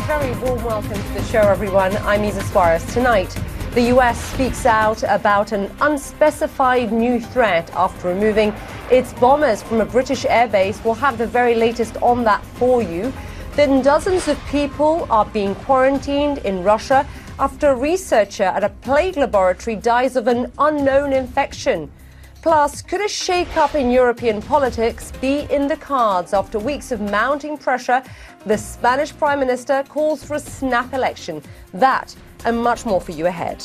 very warm welcome to the show, everyone. I'm Isa Suarez. Tonight, the US speaks out about an unspecified new threat after removing its bombers from a British airbase. We'll have the very latest on that for you. Then dozens of people are being quarantined in Russia after a researcher at a plague laboratory dies of an unknown infection. Plus, could a shake-up in European politics be in the cards after weeks of mounting pressure? The Spanish Prime Minister calls for a snap election. That and much more for you ahead.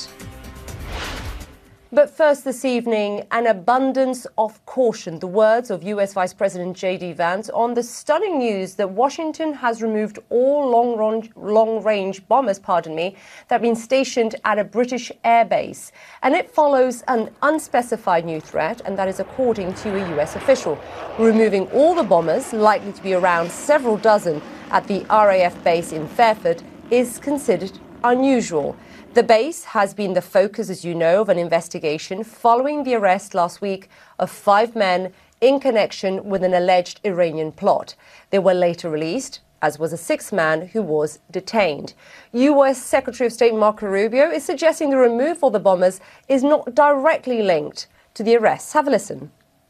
But first this evening, an abundance of caution. The words of US Vice President J.D. Vance on the stunning news that Washington has removed all long-range bombers, that have been stationed at a British airbase. And it follows an unspecified new threat, and that is according to a US official. Removing all the bombers, likely to be around several dozen, at the RAF base in Fairford is considered unusual. The base has been the focus, as you know, of an investigation following the arrest last week of 5 men in connection with an alleged Iranian plot. They were later released, as was a 6th man who was detained. U.S. Secretary of State Marco Rubio is suggesting the removal of the bombers is not directly linked to the arrests. Have a listen.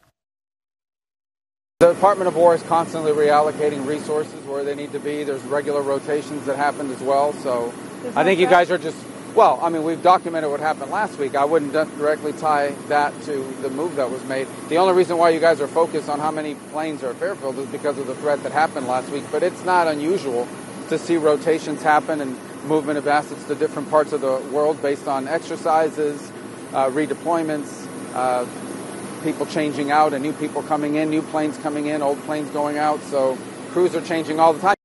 The Department of War is constantly reallocating resources where they need to be. There's regular rotations that happened as well. So I think you guys are just... Well, I mean, we've documented what happened last week. I wouldn't directly tie that to the move that was made. The only reason why you guys are focused on how many planes are at Fairfield is because of the threat that happened last week. But it's not unusual to see rotations happen and movement of assets to different parts of the world based on exercises, redeployments, people changing out and new people coming in, new planes coming in, old planes going out. So crews are changing all the time.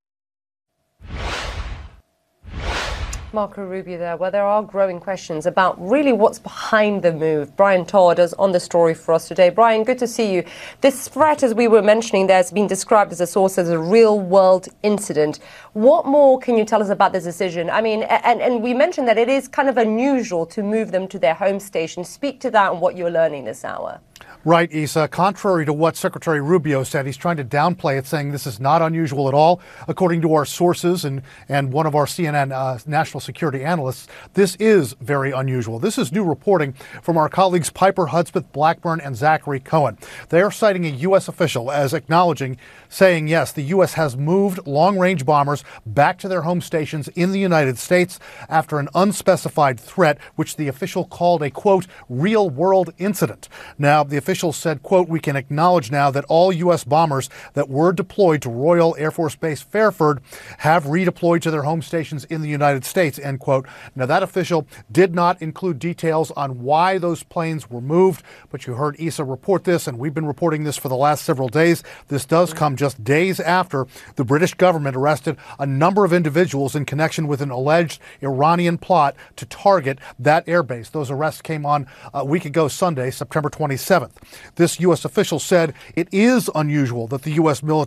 Marco Rubio there. Well, there are growing questions about really what's behind the move. Brian Todd is on the story for us today. Brian, good to see you. This threat, as we were mentioning, there's been described as a source as a real-world incident. What more can you tell us about this decision? I mean, and we mentioned that it is kind of unusual to move them to their home station. Speak to that and what you're learning this hour. Right, Isa. Contrary to what Secretary Rubio said, he's trying to downplay it, saying this is not unusual at all. According to our sources and one of our CNN national security analysts, this is very unusual. This is new reporting from our colleagues Piper Hudspeth Blackburn and Zachary Cohen. They are citing a U.S. official as acknowledging, saying, yes, the U.S. has moved long-range bombers back to their home stations in the United States after an unspecified threat, which the official called a, quote, real-world incident. Now, the official said, quote, we can acknowledge now that all U.S. bombers that were deployed to Royal Air Force Base Fairford have redeployed to their home stations in the United States, end quote. Now, that official did not include details on why those planes were moved, but you heard Isa report this, and we've been reporting this for the last several days. This does come just days after the British government arrested a number of individuals in connection with an alleged Iranian plot to target that airbase. Those arrests came on a week ago Sunday, September 27th. This U.S. official said it is unusual that the U.S. military